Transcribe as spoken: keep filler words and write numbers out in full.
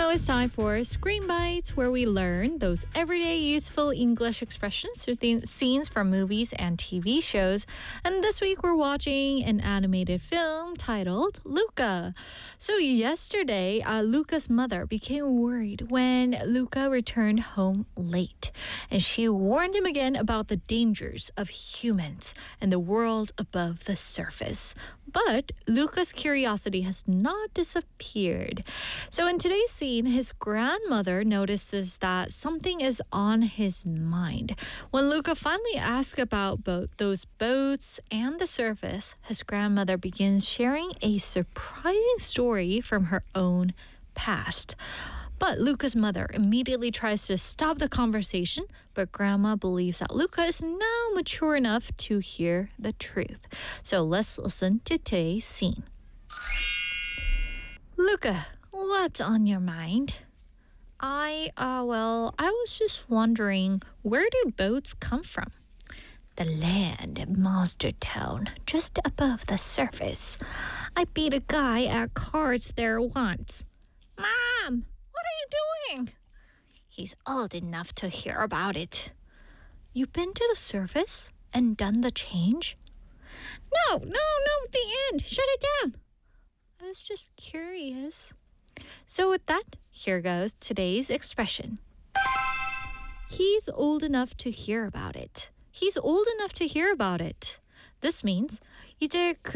Now it's time for Screen Bites, where we learn those everyday useful English expressions through the scenes from movies and T V shows. And this week we're watching an animated film titled Luca. So yesterday, uh, Luca's mother became worried when Luca returned home late. And she warned him again about the dangers of humans and the world above the surface. But Luca's curiosity has not disappeared. So in today's scene, his grandmother notices that something is on his mind. When Luca finally asks about both those boats and the surface, his grandmother begins sharing a surprising story from her own past. But Luca's mother immediately tries to stop the conversation, but Grandma believes that Luca is now mature enough to hear the truth. So let's listen to today's scene. Luca, what's on your mind? I, uh, well, I was just wondering, where do boats come from? The land at Monster Town, just above the surface. I beat a guy at cards there once. Mom! What are you doing? He's old enough to hear about it. You've been to the surface and done the change? No, no, no, the end. Shut it down. I was just curious. So with that, here goes today's expression. He's old enough to hear about it. He's old enough to hear about it. This means 이제 그